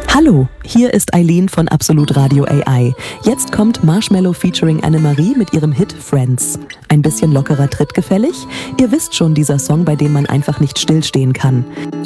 Hallo, hier ist Eileen von Absolut Radio AI. Jetzt kommt Marshmello featuring Annemarie mit ihrem Hit Friends. Ein bisschen lockerer Tritt gefällig? Ihr wisst schon, dieser Song, bei dem man einfach nicht stillstehen kann.